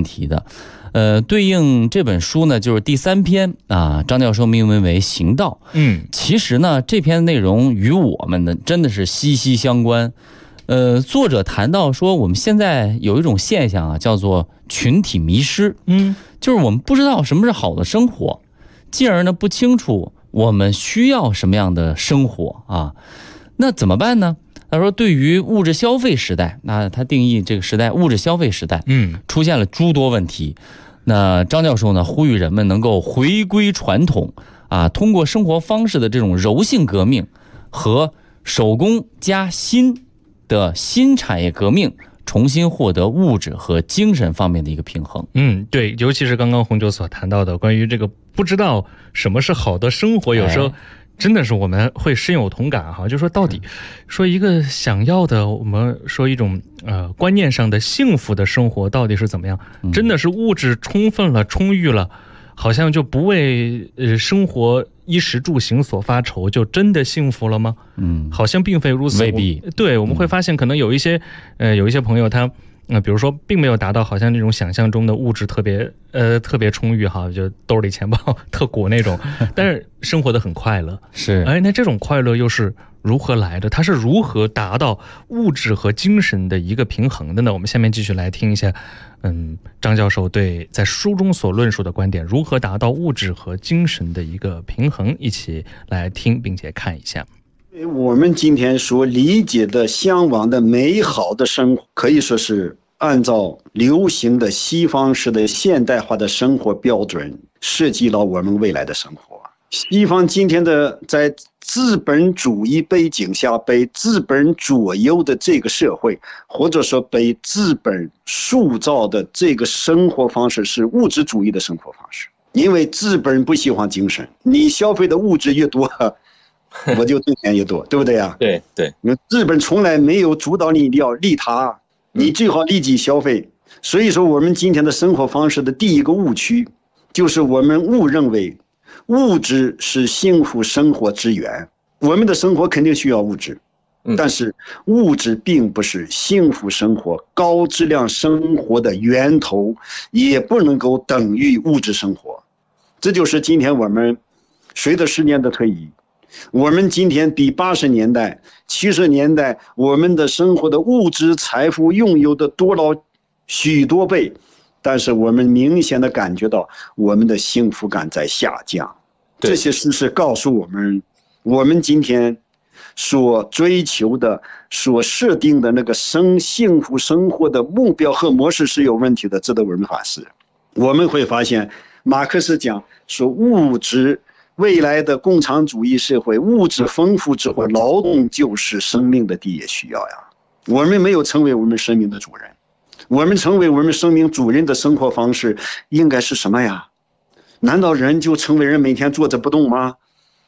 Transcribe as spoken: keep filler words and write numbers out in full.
嗯， 其实呢，这篇内容与我们呢真的是息息相关。呃，作者谈到说，我们现在有一种现象啊，叫做群体迷失。 嗯， 就是我们不知道什么是好的生活，进而呢不清楚我们需要什么样的生活啊。那怎么办呢？他说，对于物质消费时代，那他定义这个时代物质消费时代， 嗯， 出现了诸多问题。那张教授呢，呼吁人们能够回归传统啊，通过生活方式的这种柔性革命和手工加新的新产业革命，重新获得物质和精神方面的一个平衡。 嗯，对，尤其是刚刚洪九所谈到的关于这个不知道什么是好的生活，有时候真的是我们会深有同感哈。就说到底，说一个想要的，我们说一种呃观念上的幸福的生活到底是怎么样？真的是物质充分了、充裕了，好像就不为呃生活衣食住行所发愁，就真的幸福了吗？嗯，好像并非如此， 未必。 对，我们会发现可能有一些呃有一些朋友他。那、呃、比如说并没有达到好像那种想象中的物质特别呃特别充裕哈，就兜里钱包特鼓那种，但是生活的很快乐。 是， 哎，那这种快乐又是如何来的？它是如何达到物质和精神的一个平衡的呢？我们下面继续来听一下，嗯，张教授对在书中所论述的观点，如何达到物质和精神的一个平衡，一起来听并且看一下。 我们今天所理解的向往的美好的生活，可以说是按照流行的西方式的现代化的生活标准设计了我们未来的生活。西方今天的在资本主义背景下被资本左右的这个社会，或者说被资本塑造的这个生活方式是物质主义的生活方式。因为资本不喜欢精神，你消费的物质越多，我就挣钱越多，对不对呀？ 对对， 日本从来没有主导你要利他，你最好利己消费。所以说，我们今天的生活方式的第一个误区，就是我们误认为物质是幸福生活之源。我们的生活肯定需要物质，但是物质并不是幸福生活、高质量生活的源头，也不能够等于物质生活。这就是今天我们随着十年的推移，我们今天比八十年代、七十年代我们的生活的物质财富拥有的多了许多倍，但是我们明显的感觉到我们的幸福感在下降。这些事实告诉我们，我们今天所追求的、所设定的那个生幸福生活的目标和模式是有问题的，值得我们反思。我们会发现，马克思讲说物质。未来的共产主义社会，物质丰富之后，劳动就是生命的第一需要呀。我们没有成为我们生命的主人，我们成为我们生命主人的生活方式应该是什么呀？难道人就成为人每天坐着不动吗？